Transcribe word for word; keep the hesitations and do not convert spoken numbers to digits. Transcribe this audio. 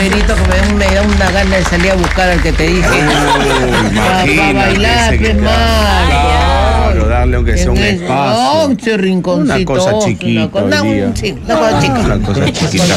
bolerito que me, me da una gana de salir a buscar al que te dije. Para bailar, pues mal. Claro, darle aunque sea un espacio. Un rinconcito. Una cosa chiquita. Una cosa chiquita. Una cosa chiquita.